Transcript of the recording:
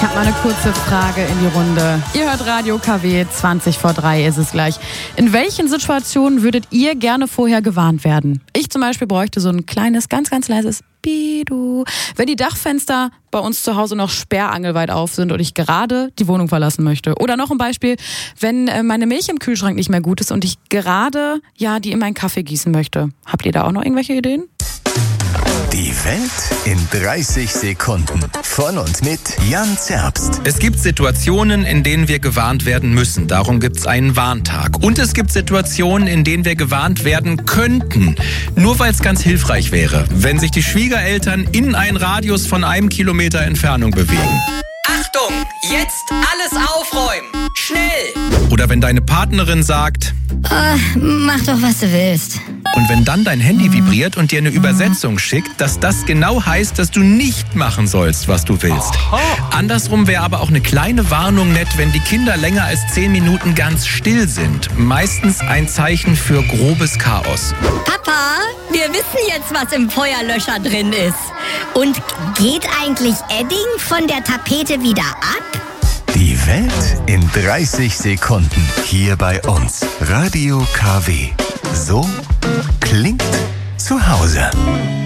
Ich habe mal eine kurze Frage in die Runde. Ihr hört Radio KW, 3:20 ist es gleich. In welchen Situationen würdet ihr gerne vorher gewarnt werden? Ich zum Beispiel bräuchte so ein kleines, ganz, ganz leises Bidu. Wenn die Dachfenster bei uns zu Hause noch sperrangelweit auf sind und ich gerade die Wohnung verlassen möchte. Oder noch ein Beispiel, wenn meine Milch im Kühlschrank nicht mehr gut ist und ich gerade die in meinen Kaffee gießen möchte. Habt ihr da auch noch irgendwelche Ideen? Die Welt in 30 Sekunden. Von und mit Jan Zerbst. Es gibt Situationen, in denen wir gewarnt werden müssen. Darum gibt es einen Warntag. Und es gibt Situationen, in denen wir gewarnt werden könnten. Nur weil es ganz hilfreich wäre, wenn sich die Schwiegereltern in einen Radius von 1 Kilometer Entfernung bewegen. Achtung, jetzt alles aufräumen. Schnell! Oder wenn deine Partnerin sagt, mach doch, was du willst. und wenn dann dein Handy vibriert und dir eine Übersetzung schickt, dass das genau heißt, dass du nicht machen sollst, was du willst. Andersrum wäre aber auch eine kleine Warnung nett, wenn die Kinder länger als 10 Minuten ganz still sind. Meistens ein Zeichen für grobes Chaos. Papa, wir wissen jetzt, was im Feuerlöscher drin ist. Und geht eigentlich Edding von der Tapete wieder ab? Die Welt in 30 Sekunden. Hier bei uns. Radio KW. So klingt zu Hause.